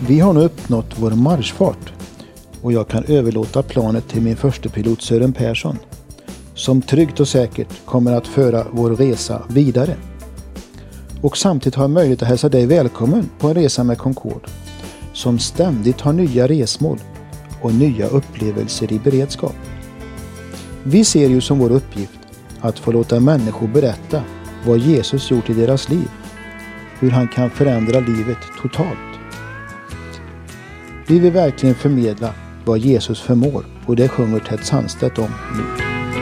Vi har nu uppnått vår marschfart och jag kan överlåta planet till min första pilot Sören Persson, som tryggt och säkert kommer att föra vår resa vidare. Och samtidigt har jag möjlighet att hälsa dig välkommen på en resa med Concorde, som ständigt har nya resmål och nya upplevelser i beredskap. Vi ser ju som vår uppgift att få låta människor berätta vad Jesus gjort i deras liv, hur han kan förändra livet totalt. Vi vill verkligen förmedla vad Jesus förmår, och det sjunger Ted Sandstedt om nu.